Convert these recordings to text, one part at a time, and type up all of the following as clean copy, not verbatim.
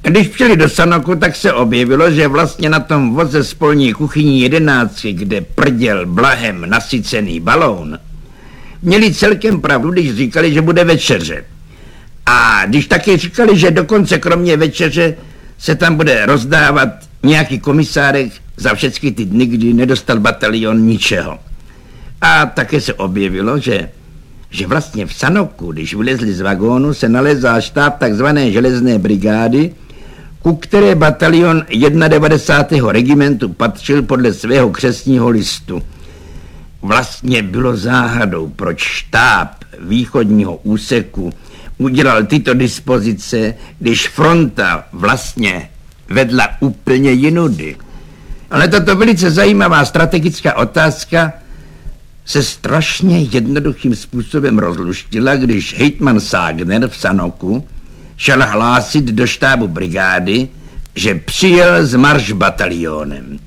Když přijeli do Sanoku, tak se objevilo, že vlastně na tom voze z polní kuchyní 11, kde prděl blahem nasycený balón, měli celkem pravdu, když říkali, že bude večeře. A když taky říkali, že dokonce kromě večeře se tam bude rozdávat nějaký komisárek za všechny ty dny, kdy nedostal batalion ničeho. A také se objevilo, že vlastně v Sanoku, když vylezli z vagónu, se nalezá štáb takzvané železné brigády, ku které batalion 91. regimentu patřil podle svého křestního listu. Vlastně bylo záhadou, proč štáb východního úseku udělal tyto dispozice, když fronta vlastně vedla úplně jinudy. Ale tato velice zajímavá strategická otázka se strašně jednoduchým způsobem rozluštila, když hejtman Ságner v Sanoku šel hlásit do štábu brigády, že přijel s maršbatalionem.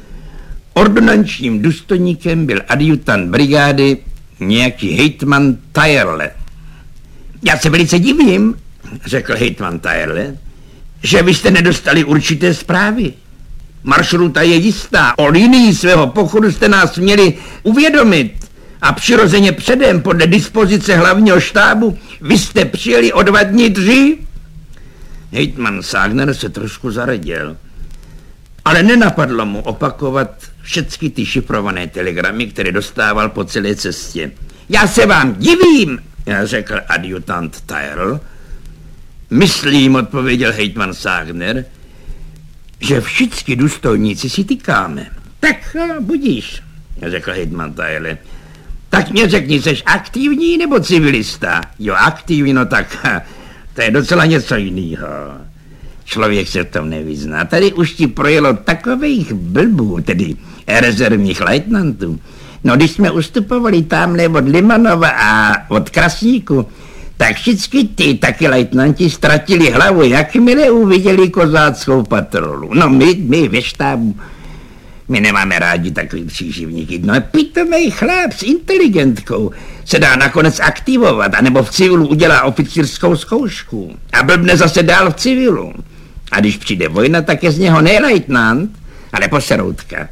Ordonančním důstojníkem byl adjutant brigády nějaký hejtman Tajerle. Já se velice divím, řekl hejtman Tajerle, že vy jste nedostali určité zprávy. Maršruta je jistá. O linii svého pochodu jste nás měli uvědomit a přirozeně předem podle dispozice hlavního štábu vy jste přijeli o 2 dny dřív. Hejtman Ságner se trošku zareděl, ale nenapadlo mu opakovat všechny ty šifrované telegramy, které dostával po celé cestě. Já se vám divím, řekl adjutant Tajerl. Myslím, odpověděl hejtman Ságner, že všichni důstojníci si tykáme. Tak budíš, řekl hejtman Tajerl. Tak mě řekni, jsi aktivní nebo civilista? Jo, aktivní, no tak to je docela něco jiného. Člověk se v tom nevyzná. Tady už ti projelo takových blbů, tedy rezervních lejtnantů. No, když jsme ustupovali tamhle od Limanova a od Krasníku, tak všichni ty taky lejtnanti ztratili hlavu, jakmile uviděli kozáckou patrolu. No, my ve štábu, my nemáme rádi takový příživníky. No, pitomej chlap s inteligentkou se dá nakonec aktivovat, anebo v civilu udělá oficírskou zkoušku a blbne zase dál v civilu. A když přijde vojna, tak je z něho ne lejtnant, ale poseroutka.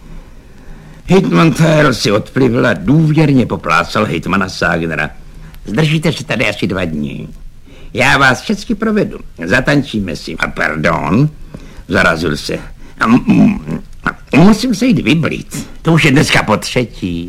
Hejtman Tajerl si odplivl a důvěrně poplácal hejtmana Ságnera. Zdržíte se tady asi 2 dny. Já vás všechny provedu. Zatančíme si. A pardon, zarazil se. Musím se jít vyblít. To už je dneska po 3.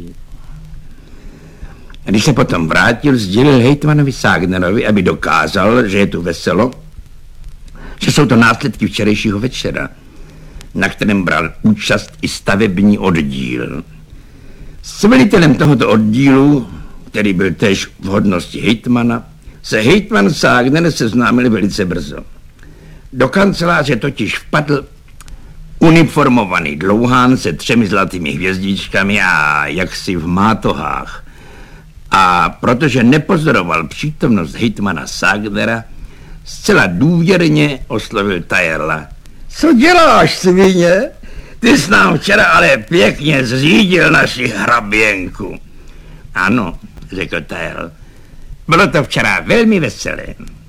Když se potom vrátil, sdělil hejtmanovi Ságnerovi, aby dokázal, že je tu veselo, že jsou to následky včerejšího večera, na kterém bral účast i stavební oddíl. S velitelem tohoto oddílu, který byl též v hodnosti hejtmana, se hejtman Ságner seznámil velice brzo. Do kanceláře totiž vpadl uniformovaný dlouhán se 3 zlatými hvězdičkami a jaksi v mátohách. A protože nepozoroval přítomnost hejtmana Ságnera, zcela důvěrně oslovil Tajerla. Co děláš, svině? Ty jsi nám včera ale pěkně zřídil naši hraběnku. Ano, řekl Tajerl. Bylo to včera velmi veselé.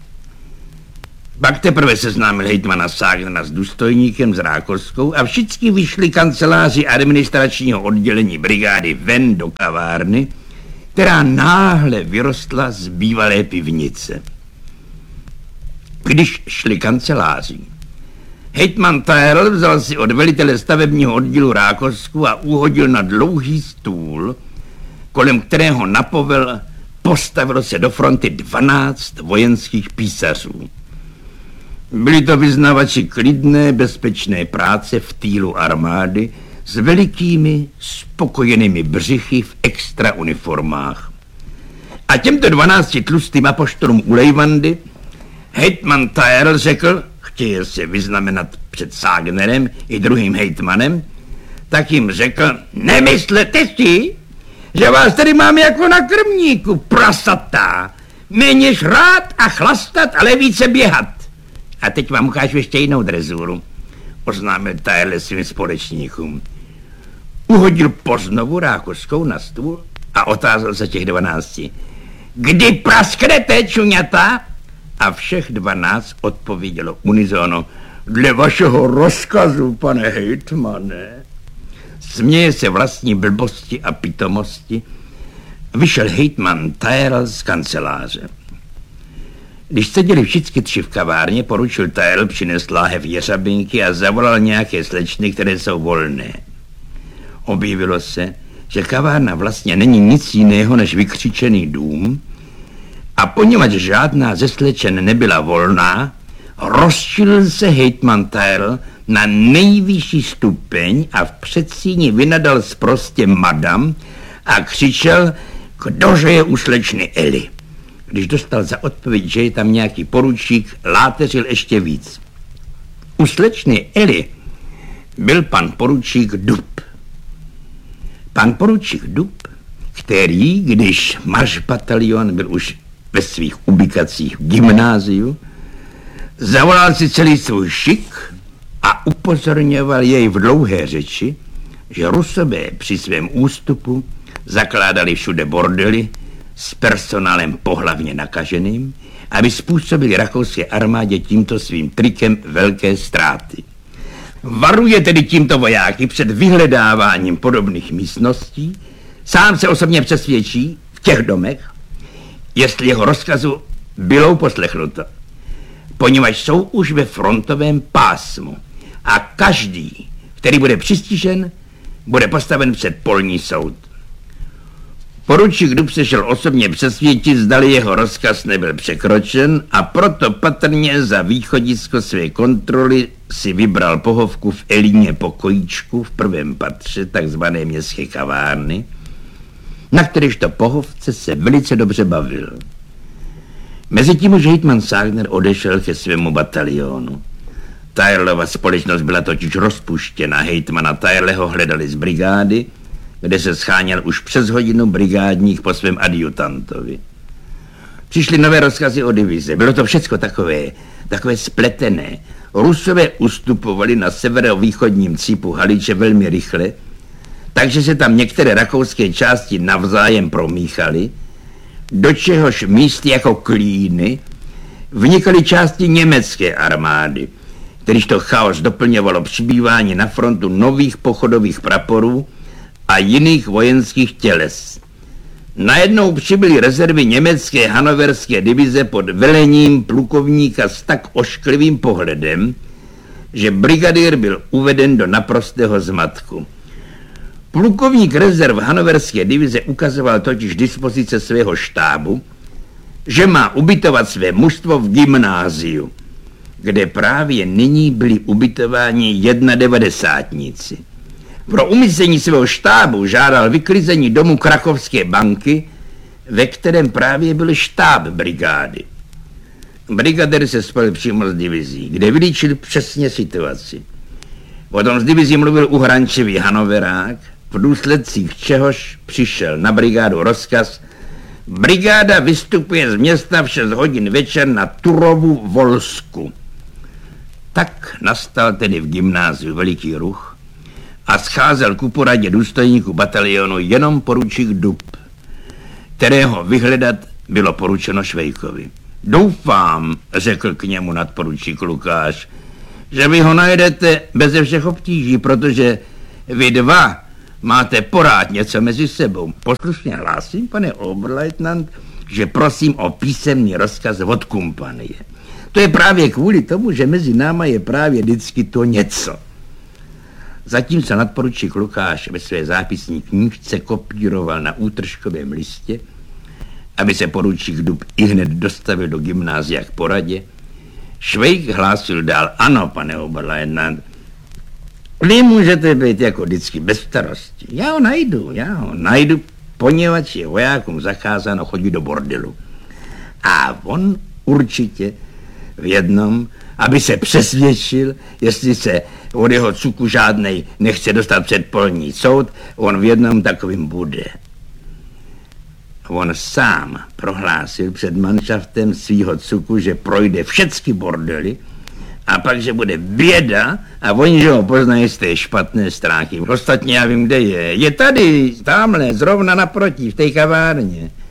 Pak teprve seznámil hejtmana Ságnera s důstojníkem z Rákoskou a všichni vyšli kanceláři administračního oddělení brigády ven do kavárny, která náhle vyrostla z bývalé pivnice. Když šli kanceláří, hejtman Tajerl vzal si od velitele stavebního oddílu Rákosku a uhodil na dlouhý stůl, kolem kterého napovel postavilo se do fronty 12 vojenských písařů. Byli to vyznavači klidné, bezpečné práce v týlu armády s velikými, spokojenými břichy v extra uniformách. A těmto 12 tlustým apoštolům u Lejvandy hejtman Tajerl řekl, chtěl se vyznamenat před Ságnerem i druhým hejtmanem, tak jim řekl, nemyslete si, že vás tady mám jako na krmníku, prasatá. Méně žrát a chlastat, ale více běhat. A teď vám ukážu ještě jinou drezuru, oznámil Tajerl svým společníkům. Uhodil poznovu Rákoskou na stůl a otázal se těch 12. Kdy prasknete, čuňata? A všech 12 odpovědělo unisono: dle vašeho rozkazu, pane hejtmane. Směje se vlastní blbosti a pitomosti, vyšel hejtman Tajerl z kanceláře. Když seděli všichni 3 v kavárně, poručil Tajerl přinést láhev jeřabinky a zavolal nějaké slečny, které jsou volné. Objevilo se, že kavárna vlastně není nic jiného než vykřičený dům, a poněvadž žádná ze slečen nebyla volná, rozčilil se hejtman Tajerl na nejvyšší stupeň a v předsíni vynadal sprostě madam a křičel, kdože je u slečny Eli. Když dostal za odpověď, že je tam nějaký poručík, láteřil ještě víc. U slečny Eli byl pan poručík Dub. Pan poručík Dub, který, když maršbatalion byl už ve svých ubikacích v gymnáziu, zavolal si celý svůj šik a upozorňoval jej v dlouhé řeči, že Rusové při svém ústupu zakládali všude bordely s personálem pohlavně nakaženým, aby způsobili rakouské armádě tímto svým trikem velké ztráty. Varuje tedy tímto vojáky před vyhledáváním podobných místností, sám se osobně přesvědčí v těch domech, jestli jeho rozkazu bylo poslechnuto, poněvadž jsou už ve frontovém pásmu a každý, který bude přistižen, bude postaven před polní soud. Poručík Dub se šel osobně přesvědčit, zdali jeho rozkaz nebyl překročen, a proto patrně za východisko své kontroly si vybral pohovku v Elíně pokojíčku v prvém patře takzvané městské kavárny, na kteréžto pohovce se velice dobře bavil. Mezitím už hejtman Ságner odešel ke svému batalionu. Tajerlova společnost byla totiž rozpuštěna, hejtmana Tajerleho hledali z brigády, kde se scháněl už přes hodinu brigádních po svém adjutantovi. Přišly nové rozkazy o divize, bylo to všecko takové spletené. Rusové ustupovali na severovýchodním cípu Haliče velmi rychle, takže se tam některé rakouské části navzájem promíchaly, do čehož míst jako klíny vnikaly části německé armády, kterýž to chaos doplňovalo přibývání na frontu nových pochodových praporů a jiných vojenských těles. Najednou přibyly rezervy německé hanoverské divize pod velením plukovníka s tak ošklivým pohledem, že brigadýr byl uveden do naprostého zmatku. Plukovník rezerv hanoverské divize ukazoval totiž dispozice svého štábu, že má ubytovat své mužstvo v gymnáziu, kde právě nyní byli ubytováni 91. Pro umístění svého štábu žádal vyklizení domu Krakovské banky, ve kterém právě byl štáb brigády. Brigadér se spojil přímo s divizí, kde vylíčil přesně situaci. Potom z divizí mluvil uhrančivý hanoverák, v důsledcích čehož přišel na brigádu rozkaz: brigáda vystupuje z města v 6 hodin večer na Turovu Volsku. Tak nastal tedy v gymnáziu veliký ruch a scházel ku poradě důstojníků batalionu jenom poručík Dub, kterého vyhledat bylo poručeno Švejkovi. Doufám, řekl k němu nadporučík Lukáš, že vy ho najdete beze všech obtíží, protože vy dva máte porád něco mezi sebou. Poslušně hlásím, pane oberleutnant, že prosím o písemný rozkaz od kompanie. To je právě kvůli tomu, že mezi náma je právě vždycky to něco. Zatímco nadporučík Lukáš ve své zápisní knížce kopíroval na útržkovém listě, aby se poručík Dub ihned dostavil do gymnázia k poradě, Švejk hlásil dál: ano, pane oberleutnant, vy můžete být jako vždycky bez starosti. Já ho najdu, poněvadž je vojákům zakázáno chodit do bordelu. A on určitě v jednom, aby se přesvědčil, jestli se od jeho cuku žádnej nechce dostat před polní soud, on v jednom takovým bude. On sám prohlásil před manšaftem svýho cuku, že projde všechny bordely a pak, že bude běda a oni, že ho poznají z té špatné stránky. Ostatně já vím, kde je. Je tady, tamhle, zrovna naproti, v té kavárně.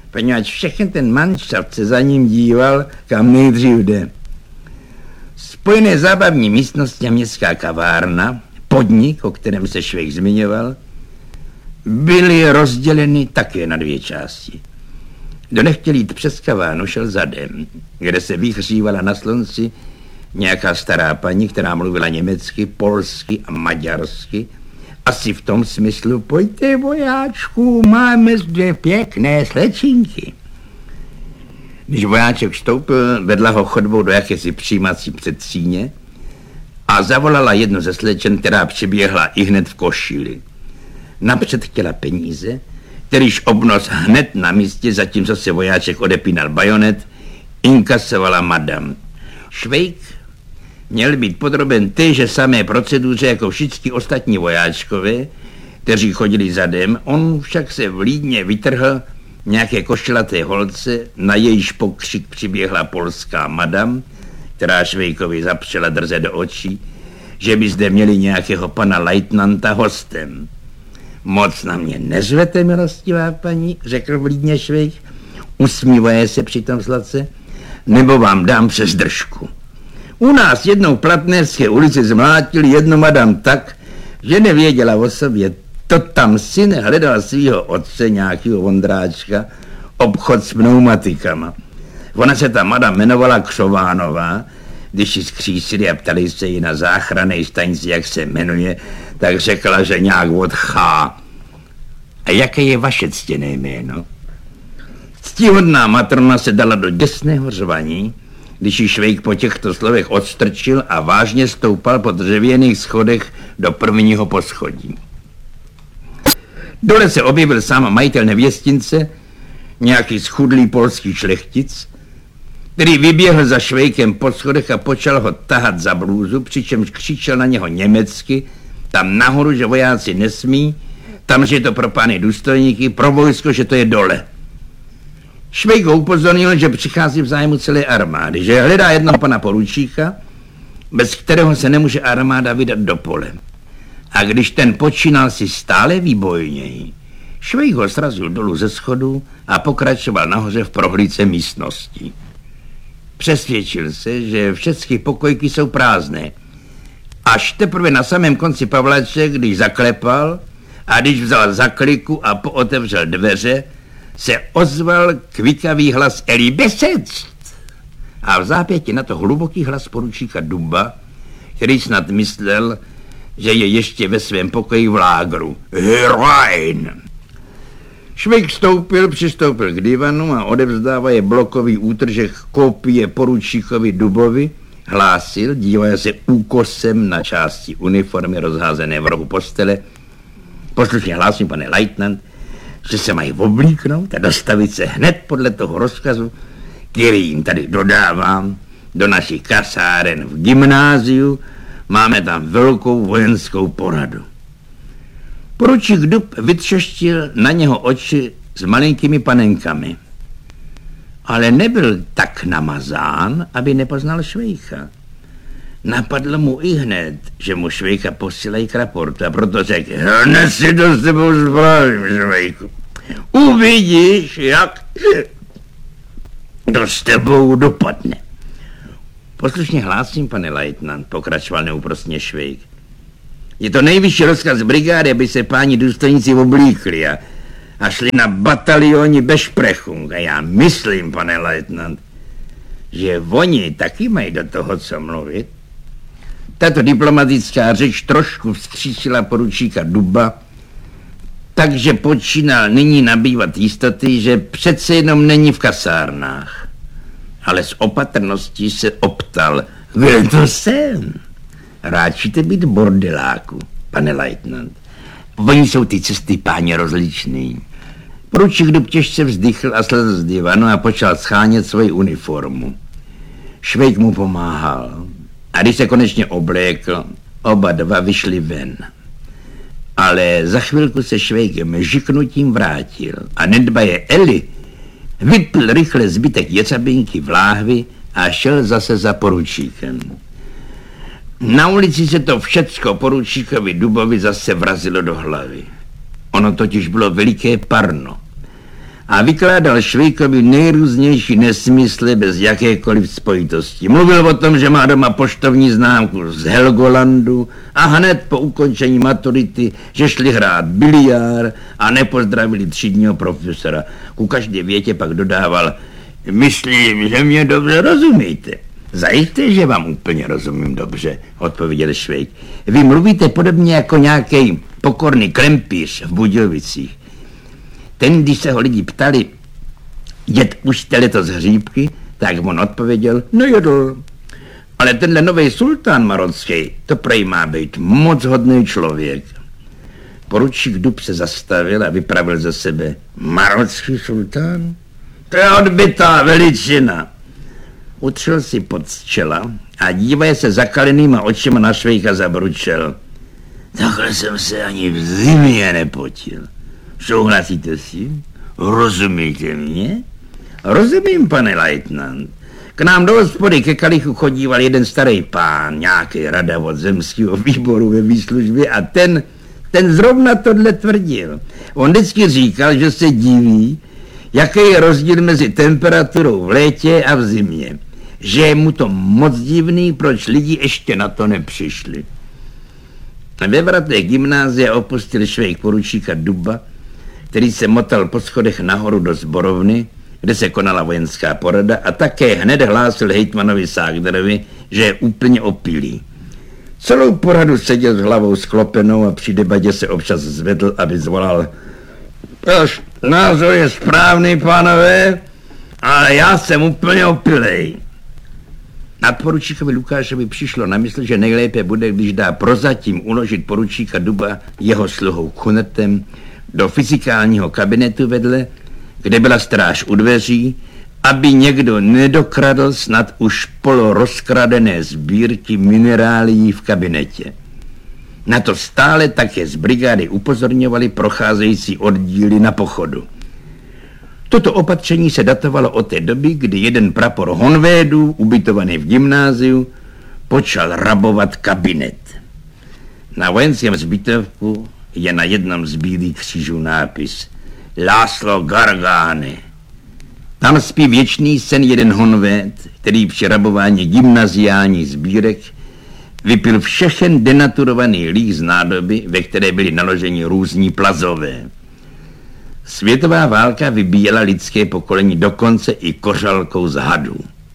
poněvadž všechny ten manšaft se za ním díval, kam nejdřív jde. Spojené zábavní místnosti a městská kavárna, podnik, o kterém se Švejk zmiňoval, byly rozděleny také na 2 části. Kdo nechtěl jít přes kavárnu, šel zadem, kde se vyhřívala na slunci nějaká stará paní, která mluvila německy, polsky a maďarsky, asi v tom smyslu: pojďte, vojáčku, máme zde pěkné slečinky. Když vojáček vstoupil, vedla ho chodbou do jakési přijímací předsíně a zavolala jednu ze slečen, která přiběhla ihned v košili. Napřed chtěla peníze, kterýž obnos hned na místě, zatímco se vojáček odepínal bajonet, inkasovala madam. Švejk měl být podroben téže samé proceduře jako všichni ostatní vojáčkové, kteří chodili zadem. On však se vlídně vytrhl nějaké košelaté holce, na jejíž pokřik přiběhla polská madam, která Švejkovi zapřela drze do očí, že by zde měli nějakého pana lejtnanta hostem. Moc na mě nezvete, milostivá paní, řekl vlídně Švejk, usmívaje se přitom sladce, nebo vám dám přes držku. U nás jednou v Platnerské ulici zmlátili jednu madam tak, že nevěděla o sobě. To tam syn hledal svýho otce, nějakého Vondráčka, obchod s pneumatikama. Ona se ta madam jmenovala Křovánová. Když ji zkřísili a ptali se jí na záchranné stanici, jak se jmenuje, tak řekla, že nějak od Chá. A jaké je vaše ctěné jméno? Ctihodná matrona se dala do děsného řvaní, když ji Švejk po těchto slovech odstrčil a vážně stoupal po dřevěných schodech do prvního poschodí. Dole se objevil sám majitel nevěstince, nějaký schudlý polský šlechtic, který vyběhl za Švejkem po schodech a počal ho tahat za blůzu, přičemž křičel na něho německy, tam nahoru, že vojáci nesmí, tam, že je to pro pány důstojníky, pro vojsko, že to je dole. Švejk ho upozornil, že přichází v zájmu celé armády, že hledá jednoho pana poručíka, bez kterého se nemůže armáda vydat do pole. A když ten počínal si stále výbojněji, Švejk ho srazil dolů ze schodu a pokračoval nahoře v prohlídce místností. Přesvědčil se, že všechny pokojky jsou prázdné. Až teprve na samém konci Pavlače, když zaklepal a když vzal zakliku a pootevřel dveře, se ozval kvikavý hlas Eli Besec. A v zápěti na to hluboký hlas poručíka Duba, který snad myslel, že je ještě ve svém pokoji v lágru. Herein! Švejk přistoupil k divanu a odevzdávaje blokový útržek kopie poručíkovi Dubovi, hlásil, dívaje se úkosem na části uniformy rozházené v rohu postele. Poslušně hlásím, pane lejtnant, že se mají oblíknout a dostavit se hned podle toho rozkazu, který jim tady dodávám, do našich kasáren v gymnáziu. Máme tam velkou vojenskou poradu. Poručík Dub vytřeštil na něho oči s malinkými panenkami. Ale nebyl tak namazán, aby nepoznal Švejka. Napadlo mu i hned, že mu Švejka posílají k raportu, a proto řekl: hned si to s tebou zbavím, Švejku. Uvidíš, jak to s tebou dopadne. Poslušně hlásím, pane lejtnant, pokračoval neúprostně Švejk. Je to nejvyšší rozkaz brigády, aby se páni důstojníci oblíkli a šli na batalioni Besprechung. A já myslím, pane lejtnant, že oni taky mají do toho co mluvit. Tato diplomatická řeč trošku vzkřísila poručíka Duba, takže počínal nyní nabývat jistoty, že přece jenom není v kasárnách. Ale s opatrností se optal: kde to jsem? Ráčíte být bordeláku, pane lejtnant. Oni jsou ty cesty, páně, rozličný. Poručík Dub těžce vzdychl a slezl z divanu a počal schánět svoji uniformu. Švejk mu pomáhal. A když se konečně oblékl, oba dva vyšli ven. Ale za chvilku se Švejkem žiknutím vrátil a nedbaje Eli vypil rychle zbytek jecabinky v láhvi a šel zase za poručíkem. Na ulici se to všecko poručíkovi Dubovi zase vrazilo do hlavy. Ono totiž bylo veliké parno. a vykládal Švejkovi nejrůznější nesmysly bez jakékoliv spojitosti. Mluvil o tom, že má doma poštovní známku z Helgolandu a hned po ukončení maturity, že šli hrát biliár a nepozdravili třídního profesora. Ku každé větě pak dodával: myslím, že mě dobře rozumíte. Zajisté, že vám úplně rozumím dobře, odpověděl Švejk. Vy mluvíte podobně jako nějaký pokorný krempíř v Budějovicích. Ten, když se ho lidi ptali, jet už jste letos hříbky, tak on odpověděl: no jedl. Ale tenhle novej sultán marocký, to prej má být moc hodný člověk. Poručík Dub se zastavil a vypravil ze sebe: marocký sultán? To je odbytá veličina. Utřel si pod z čela a dívaje se zakalenýma očima na Švejka zabručel: takhle jsem se ani v zimě nepotil. Souhlasíte si? Rozumíte mě? Rozumím, pane lejtnant. K nám do hospody ke kalichu chodíval jeden starý pán, nějaký radavod zemského výboru ve výslužbě, a ten zrovna tohle tvrdil. On vždycky říkal, že se diví, jaký je rozdíl mezi temperaturou v létě a v zimě. Že je mu to moc divný, proč lidi ještě na to nepřišli. Ve vratech gymnázia opustil Švejk poručíka Duba, který se motal po schodech nahoru do sborovny, kde se konala vojenská porada, a také hned hlásil hejtmanovi Ságderovi, že je úplně opilý. Celou poradu seděl s hlavou sklopenou a při debatě se občas zvedl, aby zvolal: váš názor je správný, pánové, ale já jsem úplně opilej. Nadporučíkovi Lukášovi přišlo na mysl, že nejlépe bude, když dá prozatím uložit poručíka Duba jeho sluhou Kunertem do fyzikálního kabinetu vedle, kde byla stráž u dveří, aby někdo nedokradl snad už polorozkradené sbírky minerálií v kabinetě. Na to stále také z brigády upozorňovali procházející oddíly na pochodu. Toto opatření se datovalo od té doby, kdy jeden prapor honvédů, ubytovaný v gymnáziu, počal rabovat kabinet. Na vojenském zbytovku je na jednom z bílých křížů nápis: László Gargány. Tam spí věčný sen jeden honvéd, který při rabování gymnaziálních sbírek vypil všechen denaturovaný líh z nádoby, ve které byly naloženi různí plazové. Světová válka vybíjela lidské pokolení dokonce i kořalkou z hadů.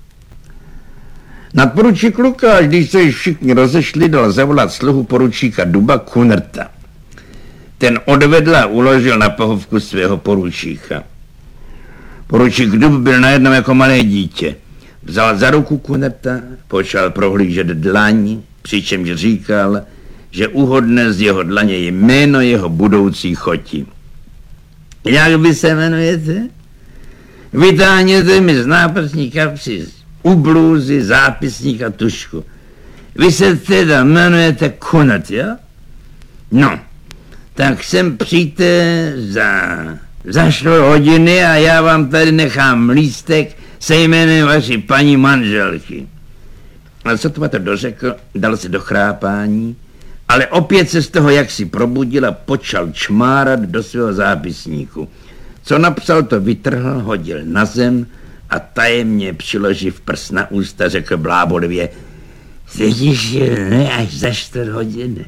Nadporučík Lukáš, když se již všichni rozešli, dal zavolat sluhu poručíka Duba Kunerta. Ten odvedl a uložil na pohovku svého poručíka. Poručík Dub byl najednou jako malé dítě. Vzal za ruku Kunerta, počal prohlížet dlaň, přičemž říkal, že úhodné z jeho dlaně je jméno jeho budoucí choti. Jak vy se jmenujete? Vytáhněte mi z náprsní kapsy u blůzy zápisník a tušku. Vy se teda jmenujete Kunert, jo? No, tak sem přijďte za 4 hodiny a já vám tady nechám lístek se jménem vaší paní manželky. A sotva to dořekl, dal se do chrápání, ale opět se z toho jaksi probudil a počal čmárat do svého zápisníku. Co napsal, to vytrhl, hodil na zem a tajemně přiloživ prst na ústa řekl blábolivě: sedíš ne až za 4 hodiny.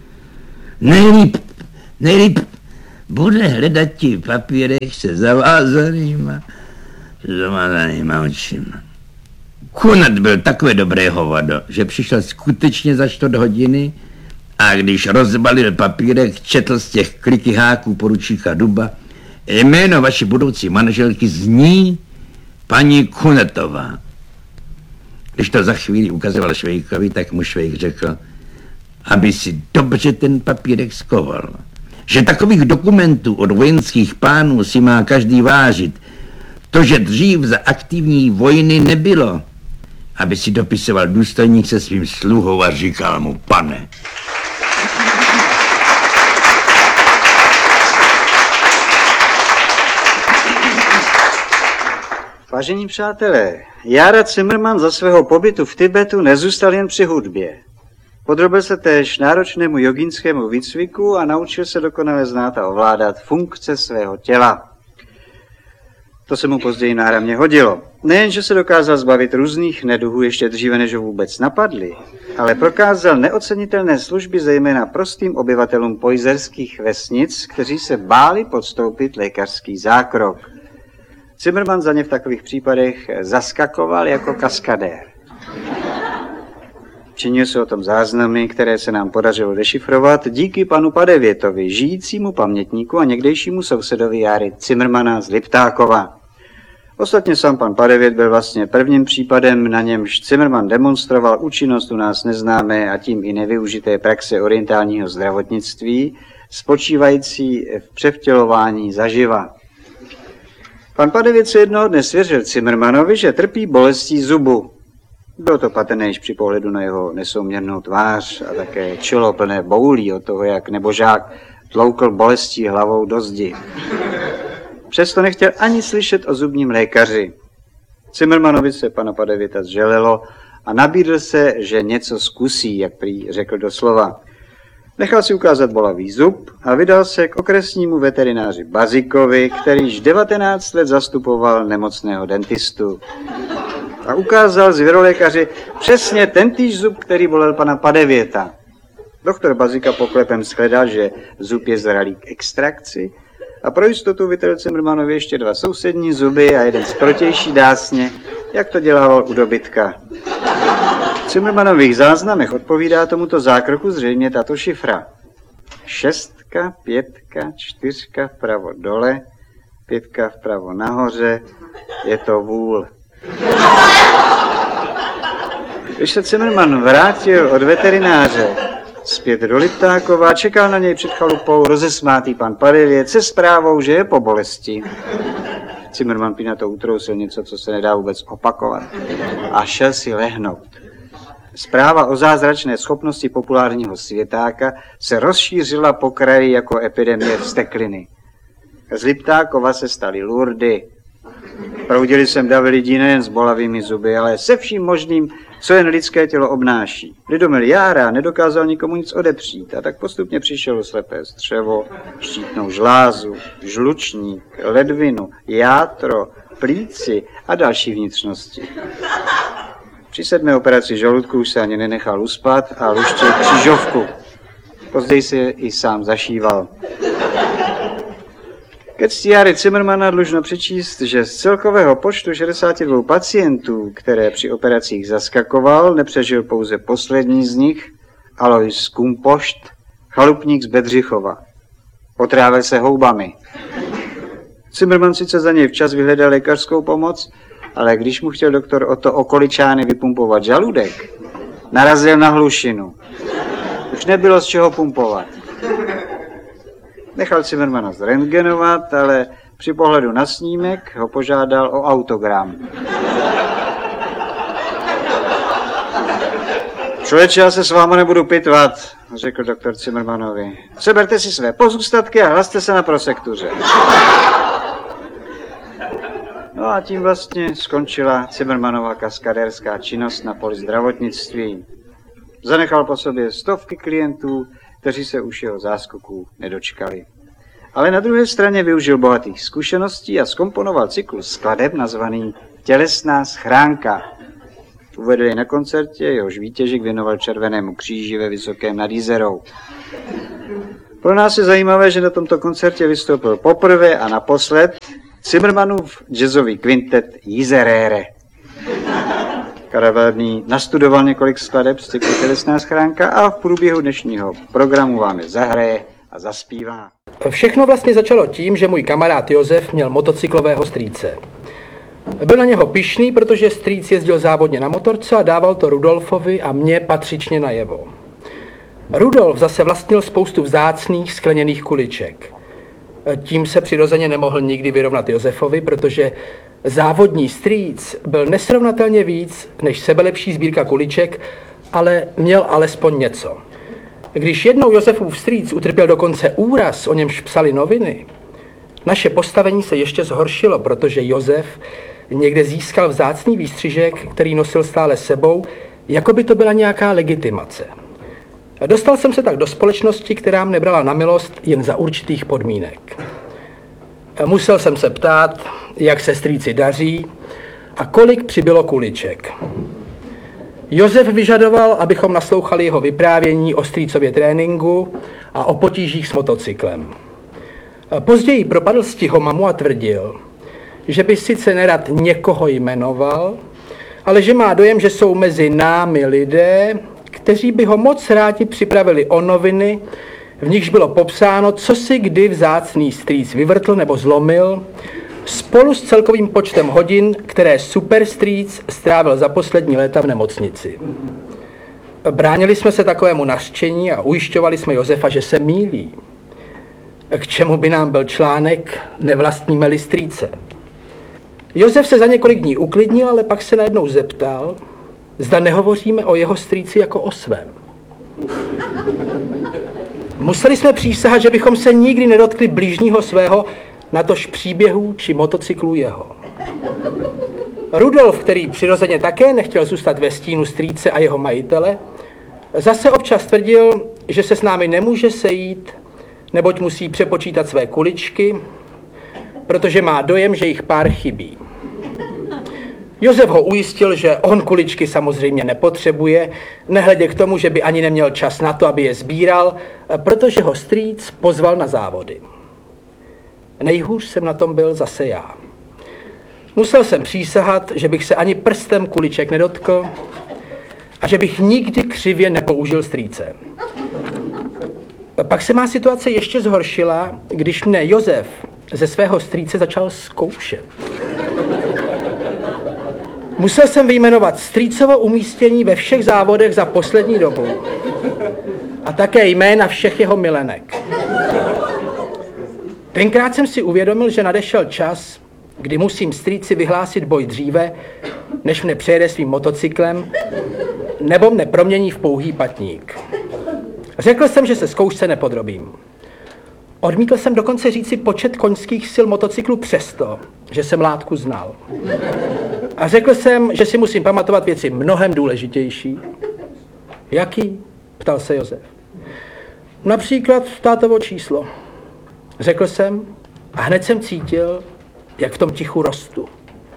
Nejlíp bude hledat ti v papírech se zavázanýma očima. Kunert byl takové dobré hovado, že přišel skutečně za 4 hodiny, a když rozbalil papírek, četl z těch klikyháků poručíka Duba: jméno vaší budoucí manželky zní paní Kunertová. Když to za chvíli ukazoval Švejkovi, tak mu Švejk řekl, aby si dobře ten papírek skoval. Že takových dokumentů od vojenských pánů si má každý vážit. To, že dřív za aktivní vojny nebylo, aby si dopisoval důstojník se svým sluhou a říkal mu: pane. Vážení přátelé, Jára Cimrman za svého pobytu v Tibetu nezůstal jen při hudbě. Podrobil se též náročnému jogínskému výcviku a naučil se dokonale znát a ovládat funkce svého těla. To se mu později náramně hodilo. Nejenže se dokázal zbavit různých neduhů ještě dříve, než ho vůbec napadli, ale prokázal neocenitelné služby zejména prostým obyvatelům pojzerských vesnic, kteří se báli podstoupit lékařský zákrok. Zimmermann za ně v takových případech zaskakoval jako kaskadér. Činil se o tom záznamy, které se nám podařilo dešifrovat díky panu Padevětovi, žijícímu pamětníku a někdejšímu sousedovi Járy Zimmermana z Liptákova. Ostatně sám pan Padevět byl vlastně prvním případem, na němž Zimmermann demonstroval účinnost u nás neznámé a tím i nevyužité praxe orientálního zdravotnictví, spočívající v převtělování zaživa. Pan Padevět se jednoho dne svěřil Zimmermannovi, že trpí bolestí zubu. Bylo to patrné již při pohledu na jeho nesouměrnou tvář a také čelo plné boulí od toho, jak nebožák tloukl bolestí hlavou do zdi. Přesto nechtěl ani slyšet o zubním lékaři. Zimmermannovi se pana Padevěta zželelo a nabídl se, že něco zkusí, jak prý řekl doslova. Nechal si ukázat bolavý zub a vydal se k okresnímu veterináři Bazikovi, který již 19 let zastupoval nemocného dentistu. A ukázal zvěrolékaři přesně tentýž zub, který bolel pana Padevěta. Doktor Bazika poklepem shledal, že zub je zralý k extrakci a pro jistotu vytrhl Zimmermannovi ještě 2 sousední zuby a jeden z protější dásně, jak to dělával u dobytka. V Zimmermannových záznamech odpovídá tomuto zákroku zřejmě tato šifra. 6, 5, 4 vpravo dole, 5 vpravo nahoře, je to vůl. Když se Zimmermann vrátil od veterináře zpět do Liptákova, čekal na něj před chalupou rozesmátý pan Padevět se zprávou, že je po bolesti. Zimmermann na to utrousil něco, co se nedá vůbec opakovat, a šel si lehnout. Zpráva o zázračné schopnosti populárního světáka se rozšířila po kraji jako epidemie vztekliny. Z Liptákova se staly Lurdy. Proudili sem davy lidí nejen s bolavými zuby, ale se vším možným, co jen lidské tělo obnáší. Lidomil Jára nedokázal nikomu nic odepřít a tak postupně přišel slepé střevo, štítnou žlázu, žlučník, ledvinu, játro, plíci a další vnitřnosti. Při 7. operaci žaludku už se ani nenechal uspat a luštil křižovku. Později se i sám zašíval. Ke cti Járy Zimmermanna dlužno přečíst, že z celkového počtu 62 pacientů, které při operacích zaskakoval, nepřežil pouze poslední z nich, Alois Kumpošt, chalupník z Bedřichova. Otrávil se houbami. Zimmermann sice za něj včas vyhledal lékařskou pomoc, ale když mu chtěl doktor Otto Okoličány vypumpovat žaludek, narazil na hlušinu. Už nebylo z čeho pumpovat. Nechal Zimmermanna zrentgenovat, ale při pohledu na snímek ho požádal o autogram. Člověče, já se s váma nebudu pitvat, řekl doktor Zimmermannovi. Seberte si své pozůstatky a hlaste se na prosektuře. No a tím vlastně skončila Zimmermannova kaskadérská činnost na poli zdravotnictví. Zanechal po sobě stovky klientů, kteří se už jeho záskoků nedočkali. Ale na druhé straně využil bohatých zkušeností a zkomponoval cyklus skladeb nazvaný Tělesná schránka. Uvedl jej na koncertě, jehož výtěžek věnoval Červenému kříži ve Vysokém nad Jizerou. Pro nás je zajímavé, že na tomto koncertě vystoupil poprvé a naposled Zimmermannův jazzový kvintet Jizerere. Karavelný nastudoval několik skladeb z cyklu Tělesná schránka a v průběhu dnešního programu vám je zahraje a zaspívá. Všechno vlastně začalo tím, že můj kamarád Josef měl motocyklového strýce. Byl na něho pyšný, protože strýc jezdil závodně na motorce a dával to Rudolfovi a mně patřičně najevo. Rudolf zase vlastnil spoustu vzácných skleněných kuliček. Tím se přirozeně nemohl nikdy vyrovnat Josefovi, protože závodní strýc byl nesrovnatelně víc než sebelepší sbírka kuliček, ale měl alespoň něco. Když jednou Josefův strýc utrpěl dokonce úraz, o němž psali noviny, naše postavení se ještě zhoršilo, protože Josef někde získal vzácný výstřižek, který nosil stále sebou, jako by to byla nějaká legitimace. Dostal jsem se tak do společnosti, která mě brala na milost jen za určitých podmínek. Musel jsem se ptát, jak se strýci daří a kolik přibylo kuliček. Josef vyžadoval, abychom naslouchali jeho vyprávění o strýcově tréninku a o potížích s motocyklem. Později propadl stihomamu a tvrdil, že by sice nerad někoho jmenoval, ale že má dojem, že jsou mezi námi lidé, kteří by ho moc rádi připravili o noviny, v nichž bylo popsáno, co si kdy vzácný strýc vyvrtl nebo zlomil, spolu s celkovým počtem hodin, které superstrýc strávil za poslední léta v nemocnici. Bránili jsme se takovému nařčení a ujišťovali jsme Josefa, že se mýlí. K čemu by nám byl článek Nevlastníme-li strýce? Josef se za několik dní uklidnil, ale pak se najednou zeptal, zda nehovoříme o jeho strýci jako o svém. Museli jsme přísahat, že bychom se nikdy nedotkli blížního svého, natož příběhů či motocyklů jeho. Rudolf, který přirozeně také nechtěl zůstat ve stínu strýce a jeho majitele, zase občas tvrdil, že se s námi nemůže sejít, neboť musí přepočítat své kuličky, protože má dojem, že jich pár chybí. Josef ho ujistil, že on kuličky samozřejmě nepotřebuje, nehledě k tomu, že by ani neměl čas na to, aby je sbíral, protože ho strýc pozval na závody. Nejhůř jsem na tom byl zase já. Musel jsem přísahat, že bych se ani prstem kuliček nedotkl a že bych nikdy křivě nepoužil strýce. Pak se má situace ještě zhoršila, když mne Josef ze svého strýce začal zkoušet. Musel jsem vyjmenovat strýcovo umístění ve všech závodech za poslední dobu a také jména všech jeho milenek. Tenkrát jsem si uvědomil, že nadešel čas, kdy musím strýci vyhlásit boj dříve, než mne přejede svým motocyklem, nebo mne promění v pouhý patník. Řekl jsem, že se zkoušce nepodrobím. Odmítl jsem dokonce říci počet koňských sil motocyklu přesto, že jsem látku znal. A řekl jsem, že si musím pamatovat věci mnohem důležitější. Jaký? Ptal se Josef. Například tátovo číslo. Řekl jsem a hned jsem cítil, jak v tom tichu rostu.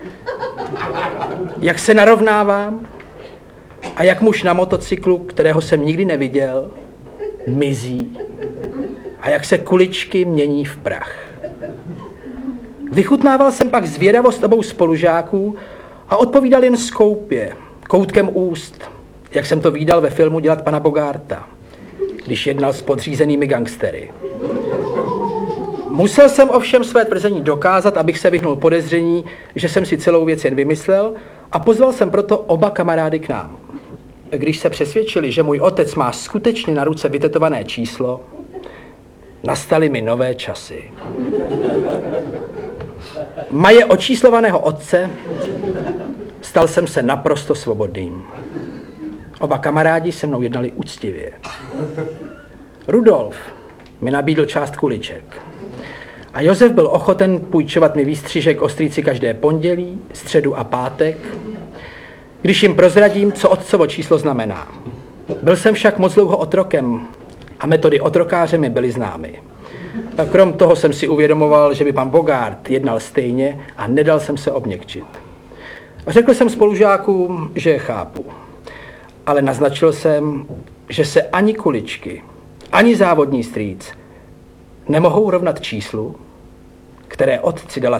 Jak se narovnávám a jak muž na motocyklu, kterého jsem nikdy neviděl, mizí a jak se kuličky mění v prach. Vychutnával jsem pak zvědavost obou spolužáků a odpovídal jen skoupě, koutkem úst, jak jsem to vídal ve filmu Dělat pana Bogarta, když jednal s podřízenými gangstery. Musel jsem ovšem své tvrzení dokázat, abych se vyhnul podezření, že jsem si celou věc jen vymyslel, a pozval jsem proto oba kamarády k nám. Když se přesvědčili, že můj otec má skutečně na ruce vytetované číslo, nastaly mi nové časy. Maje očíslovaného otce stal jsem se naprosto svobodným. Oba kamarádi se mnou jednali úctivě. Rudolf mi nabídl část kuliček a Josef byl ochoten půjčovat mi výstřižek o strýci každé pondělí, středu a pátek, když jim prozradím, co otcovo číslo znamená. Byl jsem však moc dlouho otrokem a metody otrokáře mi byly známy. A krom toho jsem si uvědomoval, že by pan Bogart jednal stejně a nedal jsem se obměkčit. Řekl jsem spolužákům, že je chápu, ale naznačil jsem, že se ani kuličky, ani závodní strýc nemohou rovnat číslu, které otci dala